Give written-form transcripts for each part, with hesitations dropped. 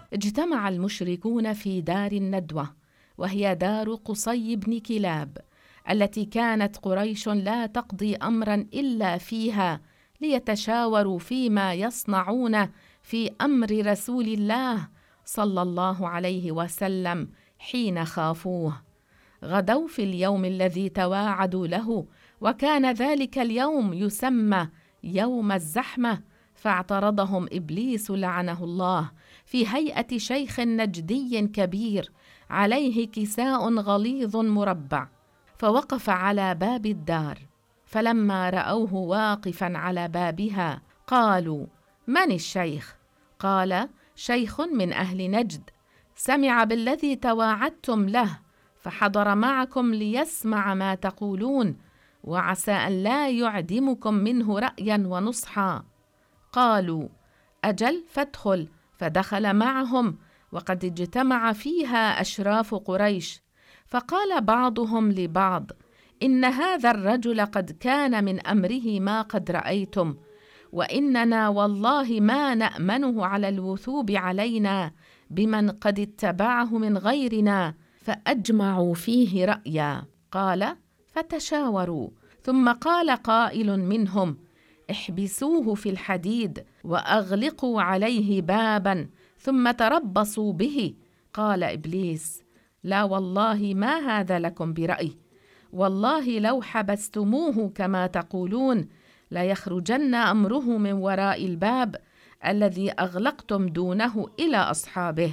اجتمع المشركون في دار الندوة، وهي دار قصي بن كلاب، التي كانت قريش لا تقضي أمرا إلا فيها ليتشاوروا فيما يصنعون في أمر رسول الله صلى الله عليه وسلم حين خافوه. غدوا في اليوم الذي تواعدوا له، وكان ذلك اليوم يسمى يوم الزحمة، فاعترضهم إبليس لعنه الله في هيئة شيخ نجدي كبير عليه كساء غليظ مربع، فوقف على باب الدار، فلما رأوه واقفا على بابها قالوا: من الشيخ؟ قال: شيخ من أهل نجد، سمع بالذي تواعدتم له، فحضر معكم ليسمع ما تقولون، وعسى أن لا يعدمكم منه رأيا ونصحا. قالوا: أجل فادخل. فدخل معهم، وقد اجتمع فيها أشراف قريش، فقال بعضهم لبعض: إن هذا الرجل قد كان من أمره ما قد رأيتم، وإننا والله ما نأمنه على الوثوب علينا بمن قد اتبعه من غيرنا، فأجمعوا فيه رأيا. قال: فتشاوروا، ثم قال قائل منهم: احبسوه في الحديد وأغلقوا عليه بابا ثم تربصوا به. قال إبليس: لا والله ما هذا لكم برأي، والله لو حبستموه كما تقولون ليخرجن أمره من وراء الباب الذي أغلقتم دونه إلى أصحابه،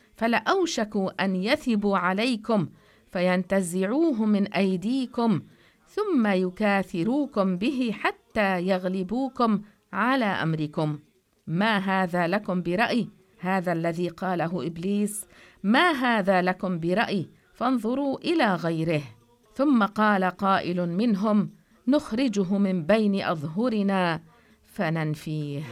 فلأوشكوا أن يثبوا عليكم فينتزعوه من أيديكم، ثم يكاثروكم به حتى يغلبوكم على أمركم. ما هذا لكم برأي؟ هذا الذي قاله إبليس: ما هذا لكم برأي، فانظروا إلى غيره. ثم قال قائل منهم: نخرجه من بين أظهرنا فننفيه.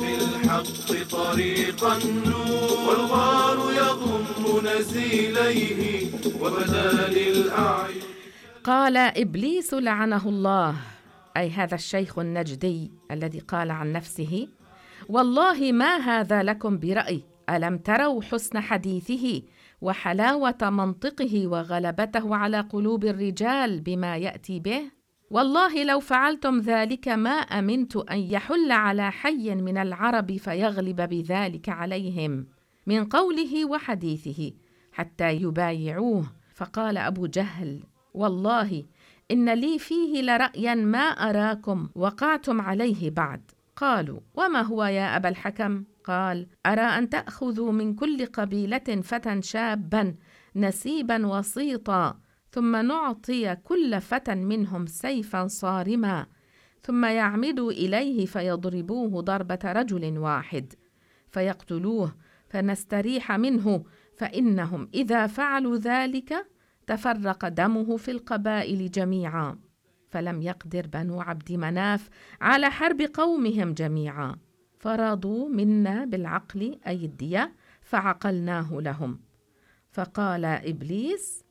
بالحق طريق النور، والغار يضم نزيليه وبدا للأعين. قال إبليس لعنه الله، أي هذا الشيخ النجدي الذي قال عن نفسه: والله ما هذا لكم برأي، ألم تروا حسن حديثه وحلاوة منطقه وغلبته على قلوب الرجال بما يأتي به؟ والله لو فعلتم ذلك ما أمنت أن يحل على حي من العرب فيغلب بذلك عليهم من قوله وحديثه حتى يبايعوه. فقال أبو جهل: والله إن لي فيه لرأيا ما أراكم وقعتم عليه بعد. قالوا: وما هو يا أبا الحكم؟ قال: أرى أن تأخذوا من كل قبيلة فتى شابا نسيبا وسيطا، ثم نعطي كل فتى منهم سيفا صارما، ثم يعمدوا إليه فيضربوه ضربة رجل واحد فيقتلوه، فنستريح منه، فإنهم إذا فعلوا ذلك تفرق دمه في القبائل جميعا. فلم يقدر بنو عبد مناف على حرب قومهم جميعا، فرضوا منا بالعقل أي الدية، فعقلناه لهم. فقال إبليس: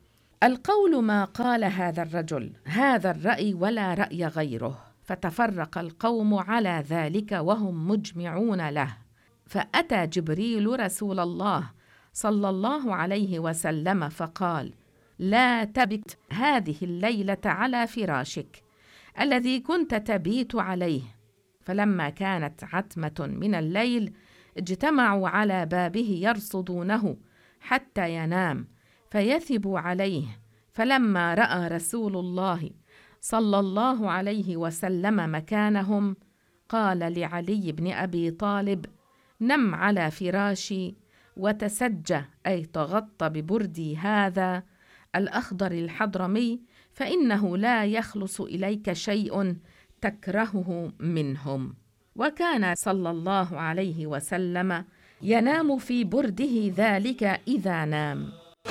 القول ما قال هذا الرجل، هذا الرأي ولا رأي غيره. فتفرق القوم على ذلك وهم مجمعون له. فأتى جبريل رسول الله صلى الله عليه وسلم فقال: لا تبت هذه الليلة على فراشك الذي كنت تبيت عليه. فلما كانت عتمة من الليل اجتمعوا على بابه يرصدونه حتى ينام فيثب عليه. فلما رأى رسول الله صلى الله عليه وسلم مكانهم قال لعلي بن أبي طالب: نم على فراشي وتسجى، أي تغطى ببردي هذا الأخضر الحضرمي، فإنه لا يخلص إليك شيء تكرهه منهم. وكان صلى الله عليه وسلم ينام في برده ذلك إذا نام.